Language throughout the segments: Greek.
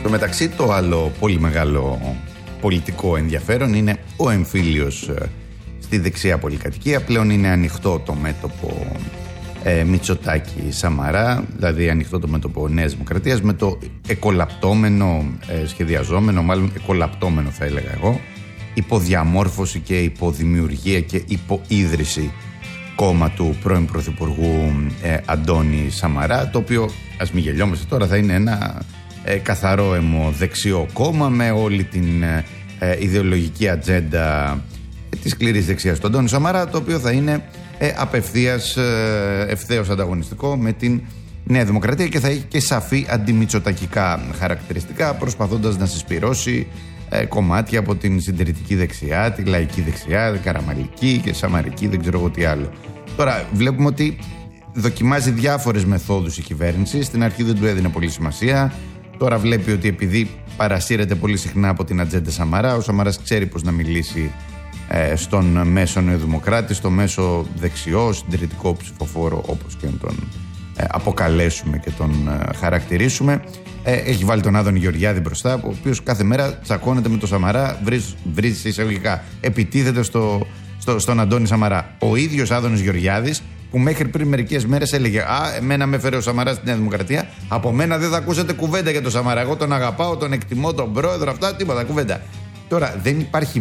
Στο μεταξύ, το άλλο πολύ μεγάλο πολιτικό ενδιαφέρον είναι ο εμφύλιος στη δεξιά πολυκατοικία. Πλέον είναι ανοιχτό το μέτωπο Μητσοτάκη-Σαμαρά, δηλαδή ανοιχτό το μέτωπο Νέας Δημοκρατίας, με το εκολαπτώμενο, σχεδιαζόμενο, μάλλον εκολαπτώμενο θα έλεγα εγώ, υποδιαμόρφωση και υποδημιουργία και υποίδρυση κόμμα του πρώην Πρωθυπουργού Αντώνη Σαμαρά, το οποίο, ας μην γελιόμαστε τώρα, θα είναι ένα καθαρό αιμοδεξιό κόμμα με όλη την ιδεολογική ατζέντα της σκληρής δεξιάς του Αντώνη Σαμαρά, το οποίο θα είναι ευθέως ανταγωνιστικό με την Νέα Δημοκρατία και θα έχει και σαφή αντιμητσοτακικά χαρακτηριστικά, προσπαθώντας να συσπυρώσει κομμάτια από την συντηρητική δεξιά, τη λαϊκή δεξιά, την καραμαλική και σαμαρική, δεν ξέρω εγώ τι άλλο. Τώρα βλέπουμε ότι δοκιμάζει διάφορες μεθόδους η κυβέρνηση. Στην αρχή δεν του έδινε πολύ σημασία. Τώρα βλέπει ότι επειδή παρασύρεται πολύ συχνά από την ατζέντα Σαμαρά, ο Σαμαράς ξέρει πώς να μιλήσει στον μέσο νεοδημοκράτη, στο μέσο δεξιό, συντηρητικό ψηφοφόρο, όπως και να τον αποκαλέσουμε και τον χαρακτηρίσουμε. Έχει βάλει τον Άδωνη Γεωργιάδη μπροστά, ο οποίος κάθε μέρα τσακώνεται με τον Σαμαρά, βρίζει εισαγωγικά, επιτίθεται στον Αντώνη Σαμαρά. Ο ίδιος Άδωνης Γεωργιάδης, που μέχρι πριν μερικές μέρες έλεγε εμένα με έφερε ο Σαμαράς στη Νέα Δημοκρατία, από μένα δεν θα ακούσετε κουβέντα για τον Σαμαρά. Εγώ τον αγαπάω, τον εκτιμώ, τον πρόεδρο, αυτά, τίποτα, κουβέντα. Τώρα δεν υπάρχει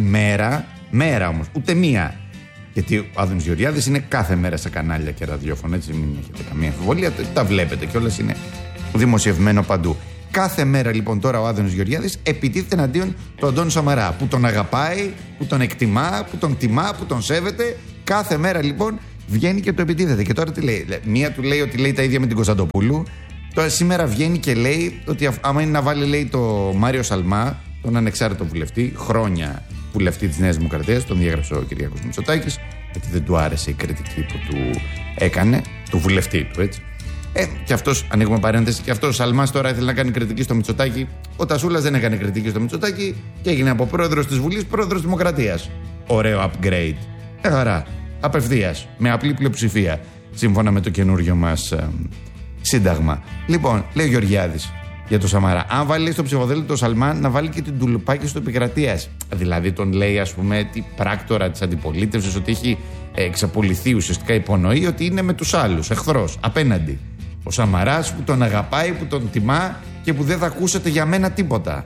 μέρα όμως, ούτε μία. Γιατί ο Άδωνης Γεωργιάδης είναι κάθε μέρα σε κανάλια και ραδιόφωνα, έτσι μην έχετε καμία αμφιβολία, τα βλέπετε κιόλας, είναι δημοσιευμένο παντού. Κάθε μέρα λοιπόν τώρα ο Άδωνης Γεωργιάδης επιτίθεται εναντίον του Αντώνη Σαμαρά, που τον αγαπάει, που τον εκτιμά, που τον τιμά, που τον σέβεται. Κάθε μέρα λοιπόν βγαίνει και το επιτίθεται. Και τώρα τι λέει? Μία του λέει ότι λέει τα ίδια με την Κωνσταντοπούλου. Τώρα σήμερα βγαίνει και λέει ότι άμα είναι να βάλει, λέει, το Μάριο Σαλμά, τον ανεξάρτητο βουλευτή, χρόνια βουλευτή της Νέας Δημοκρατίας, τον διέγραψε ο Κυριάκος Μητσοτάκης, γιατί δεν του άρεσε η κριτική που του έκανε, του βουλευτή του, έτσι. Και αυτός, ανοίγουμε παρένθεση, και αυτός ο Σαλμάς τώρα ήθελε να κάνει κριτική στο Μητσοτάκη. Ο Τασούλας δεν έκανε κριτική στο Μητσοτάκη και έγινε από πρόεδρος της Βουλής πρόεδρος Δημοκρατίας. Ωραίο upgrade. Χαρά. Απευθείας. Με απλή πλειοψηφία. Σύμφωνα με το καινούριο μας σύνταγμα. Λοιπόν, λέει ο Γεωργιάδης για το Σαμαρά. Αν βάλει στο ψηφοδέλτιο το Σαλμάν, να βάλει και την τουλουπάκι στο Επικρατείας. Δηλαδή τον λέει, ας πούμε, τι πράκτορα της αντιπολίτευσης, ότι έχει εξαπολυθεί, ουσιαστικά υπονοεί ότι είναι με τους άλλους, εχθρός, απέναντι. Ο Σαμαράς που τον αγαπάει, που τον τιμά και που δεν θα ακούσετε για μένα τίποτα.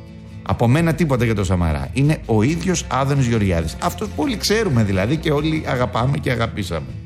Από μένα τίποτα για τον Σαμαρά. Είναι ο ίδιος Άδωνης Γεωργιάδης. Αυτός που όλοι ξέρουμε δηλαδή και όλοι αγαπάμε και αγαπήσαμε.